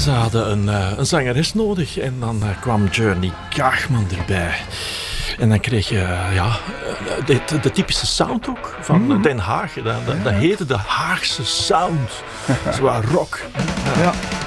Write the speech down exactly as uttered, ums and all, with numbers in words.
ze hadden een, uh, een zangeres nodig en dan uh, kwam Journey Kaagman erbij. En dan kreeg je uh, ja, de, de, de typische sound ook van mm. Den Haag. Dat, dat, dat heette de Haagse sound. Zwaar rock. Ja. ja.